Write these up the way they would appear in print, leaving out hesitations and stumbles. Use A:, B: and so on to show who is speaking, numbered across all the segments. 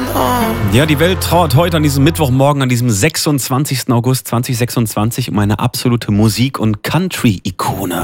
A: Ja, die Welt trauert heute an diesem Mittwochmorgen, an diesem 26. August 2026 um eine absolute Musik- und Country-Ikone.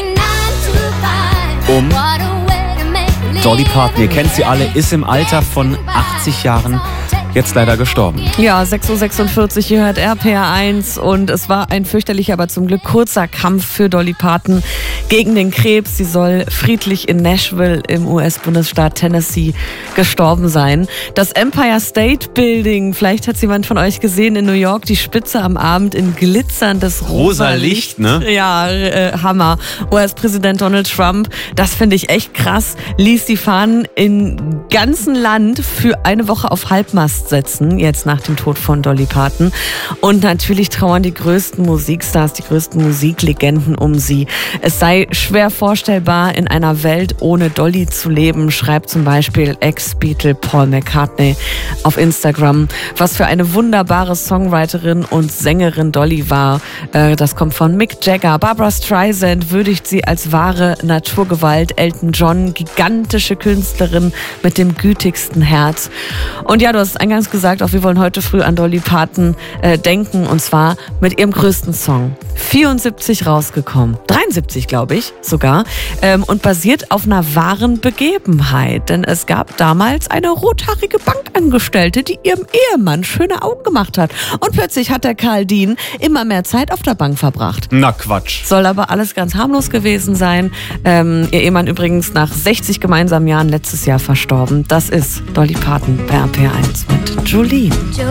A: Um Dolly Parton, ihr kennt sie alle, ist im Alter von 80 Jahren jetzt leider gestorben.
B: Ja, 6.46 Uhr, hier hört RPR1 und es war ein fürchterlicher, aber zum Glück kurzer Kampf für Dolly Parton gegen den Krebs. Sie soll friedlich in Nashville im US-Bundesstaat Tennessee gestorben sein. Das Empire State Building, vielleicht hat es jemand von euch gesehen, in New York, die Spitze am Abend in glitzerndes rosa Licht,
A: ne?
B: Ja, Hammer. US-Präsident Donald Trump, das finde ich echt krass, ließ die Fahnen im ganzen Land für eine Woche auf Halbmast setzen, jetzt nach dem Tod von Dolly Parton. Und natürlich trauern die größten Musikstars, die größten Musiklegenden um sie. Es sei schwer vorstellbar, in einer Welt ohne Dolly zu leben, schreibt zum Beispiel Ex-Beatle Paul McCartney auf Instagram. Was für eine wunderbare Songwriterin und Sängerin Dolly war. Das kommt von Mick Jagger. Barbra Streisand würdigt sie als wahre Naturgewalt. Elton John, gigantische Künstlerin mit dem gütigsten Herz. Und ja, du hast eingangs gesagt, auch wir wollen heute früh an Dolly Parton denken, und zwar mit ihrem größten Song. 74 rausgekommen, 73 glaube ich sogar, und basiert auf einer wahren Begebenheit. Denn es gab damals eine rothaarige Bankangestellte, die ihrem Ehemann schöne Augen gemacht hat. Und plötzlich hat der Karl Dean immer mehr Zeit auf der Bank verbracht.
A: Na Quatsch.
B: Soll aber alles ganz harmlos gewesen sein. Ihr Ehemann übrigens nach 60 gemeinsamen Jahren letztes Jahr verstorben. Das ist Dolly Parton bei RPR1 mit Jolene.